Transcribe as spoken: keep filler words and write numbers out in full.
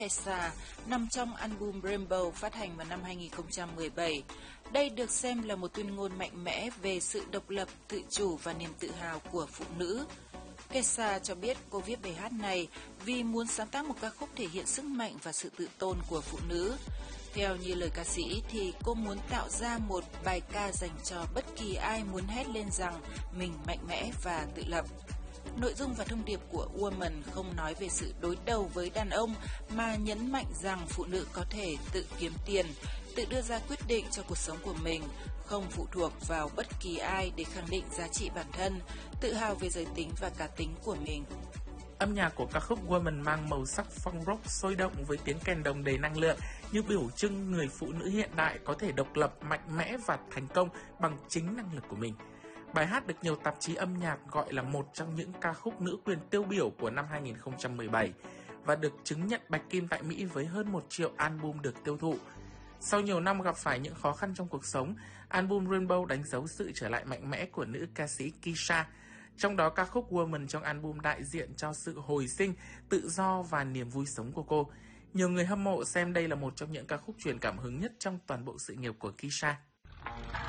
Kesha nằm trong album Rainbow phát hành vào năm hai nghìn không trăm mười bảy. Đây được xem là một tuyên ngôn mạnh mẽ về sự độc lập, tự chủ và niềm tự hào của phụ nữ. Kesha cho biết cô viết bài hát này vì muốn sáng tác một ca khúc thể hiện sức mạnh và sự tự tôn của phụ nữ. Theo như lời ca sĩ thì cô muốn tạo ra một bài ca dành cho bất kỳ ai muốn hét lên rằng mình mạnh mẽ và tự lập. Nội dung và thông điệp của Woman không nói về sự đối đầu với đàn ông mà nhấn mạnh rằng phụ nữ có thể tự kiếm tiền, tự đưa ra quyết định cho cuộc sống của mình, không phụ thuộc vào bất kỳ ai để khẳng định giá trị bản thân, tự hào về giới tính và cá tính của mình. Âm nhạc của ca khúc Woman mang màu sắc funk rock sôi động với tiếng kèn đồng đầy năng lượng như biểu trưng người phụ nữ hiện đại có thể độc lập, mạnh mẽ và thành công bằng chính năng lực của mình. Bài hát được nhiều tạp chí âm nhạc gọi là một trong những ca khúc nữ quyền tiêu biểu của năm hai nghìn không trăm mười bảy và được chứng nhận bạch kim tại Mỹ với hơn một triệu album được tiêu thụ. Sau nhiều năm gặp phải những khó khăn trong cuộc sống, album Rainbow đánh dấu sự trở lại mạnh mẽ của nữ ca sĩ Kesha. Trong đó ca khúc Woman trong album đại diện cho sự hồi sinh, tự do và niềm vui sống của cô. Nhiều người hâm mộ xem đây là một trong những ca khúc truyền cảm hứng nhất trong toàn bộ sự nghiệp của Kesha.